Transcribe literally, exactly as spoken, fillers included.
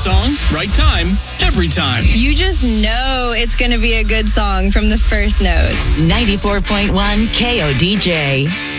song, right time, every time. You just know it's going to be a good song from the first note. ninety-four point one K O D J.